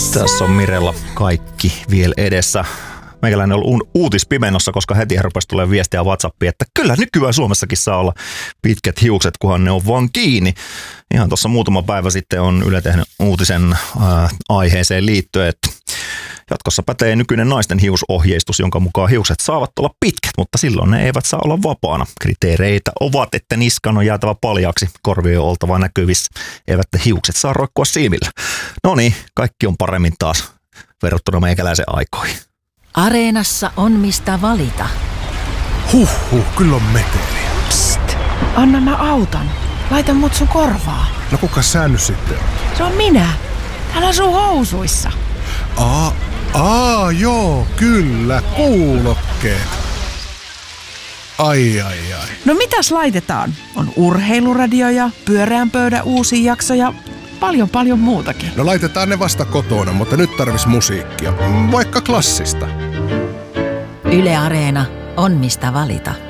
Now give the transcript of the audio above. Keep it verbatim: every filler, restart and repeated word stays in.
Tässä on Mirella kaikki vielä edessä. Meikäläinen on ollut uutispimennossa, koska heti rupesi tulemaan viestiä WhatsAppiin, että kyllä nykyään Suomessakin saa olla pitkät hiukset, kunhan ne on vaan kiinni. Ihan tuossa muutama päivä sitten on Yle tehnyt uutisen äh, aiheeseen liittyen, että jatkossa pätee nykyinen naisten hiusohjeistus, jonka mukaan hiukset saavat olla pitkät, mutta silloin ne eivät saa olla vapaana. Kriteereitä ovat, että niskan on jäätävä paljaaksi, korvien on oltava näkyvissä, eivät hiukset saa roikkua siimillä. No niin, kaikki on paremmin taas verrattuna meikäläisen aikoihin. Areenassa on mistä valita. Huhhuh, kyllä on meteliä. Psst, anna mä autan. Laita mut sun korvaa. No kuka sä nyt sitten on? Se on minä. Täällä on sun housuissa. Aa, aa, joo, kyllä, kuulokkeet. Ai, ai, ai. No mitäs laitetaan? On urheiluradioja, pyöreän pöydän uusia jaksoja, paljon paljon muutakin. No laitetaan ne vasta kotona, mutta nyt tarvis musiikkia. Vaikka klassista. Yle Areena on mistä valita.